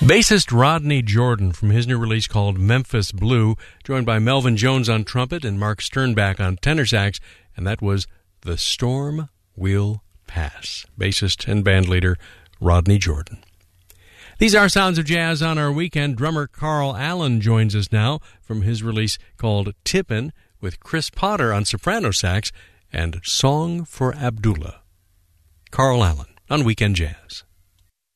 Bassist Rodney Jordan from his new release called Memphis Blue, joined by Melvin Jones on trumpet and Mark Sternbach on tenor sax, and that was The Storm Will Pass. Bassist and bandleader Rodney Jordan. These are Sounds of Jazz on our weekend. Drummer Carl Allen joins us now from his release called Tippin', with Chris Potter on soprano sax and Song for Abdullah. Carl Allen on Weekend Jazz.